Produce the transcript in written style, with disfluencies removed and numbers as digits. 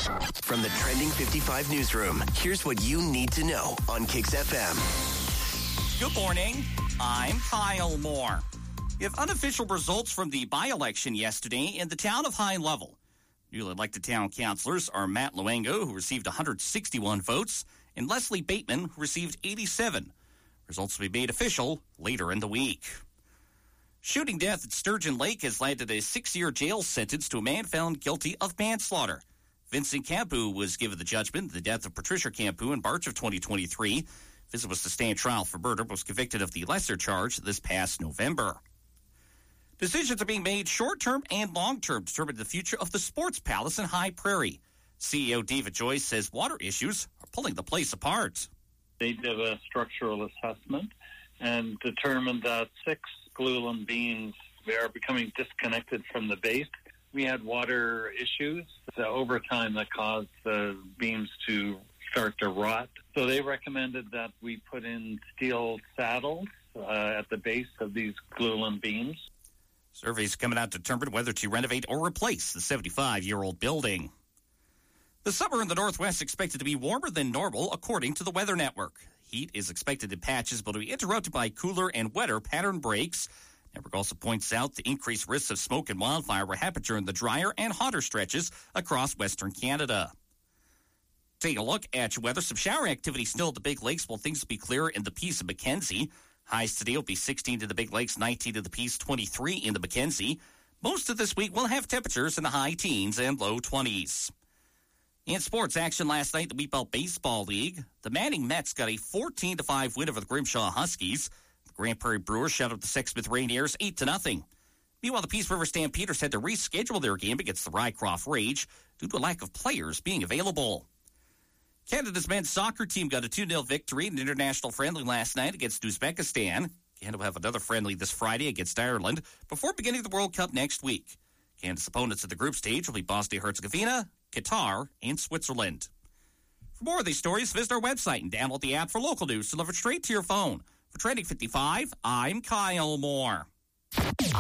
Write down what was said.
From the Trending 55 newsroom, here's what you need to know on Kicks FM. Good morning. I'm Kyle Moore. We have unofficial results from the by-election yesterday in the town of High Level. Newly elected town councilors are Matt Luengo, who received 161 votes, and Leslie Bateman, who received 87. Results will be made official later in the week. Shooting death at Sturgeon Lake has landed a 6-year jail sentence to a man found guilty of manslaughter. Vincent Campu was given the judgment, the death of Patricia Campu in March of 2023. Vincent was to stand trial for murder, but was convicted of the lesser charge this past November. Decisions are being made short-term and long-term to determine the future of the Sports Palace in High Prairie. CEO David Joyce says water issues are pulling the place apart. They did a structural assessment and determined that 6 glulam beams are becoming disconnected from the base. We had water issues over time that caused the beams to start to rot. So they recommended that we put in steel saddles at the base of these glulam beams. Surveys coming out to determine whether to renovate or replace the 75-year-old building. The summer in the Northwest is expected to be warmer than normal, according to the Weather Network. Heat is expected in patches, but will be interrupted by cooler and wetter pattern breaks. Network also points out the increased risks of smoke and wildfire will happen during the drier and hotter stretches across Western Canada. Take a look at your weather. Some shower activity still at the Big Lakes, while things will be clearer in the Peace of Mackenzie. Highs today will be 16 to the Big Lakes, 19 to the Peace, 23 in the Mackenzie. Most of this week will have temperatures in the high teens and low 20s. In sports action last night, the Wheatbelt Baseball League, the Manning Mets got a 14-5 win over the Grimshaw Huskies. The Grand Prairie Brewers shut out the Sexsmith Rainiers 8-0. Meanwhile, the Peace River Stampeders had to reschedule their game against the Rycroft Rage due to a lack of players being available. Canada's men's soccer team got a 2-0 victory in an international friendly last night against Uzbekistan. Canada will have another friendly this Friday against Ireland before beginning the World Cup next week. Canada's opponents at the group stage will be Bosnia-Herzegovina, Qatar, and Switzerland. For more of these stories, visit our website and download the app for local news delivered straight to your phone. For Trending 55, I'm Kyle Moore.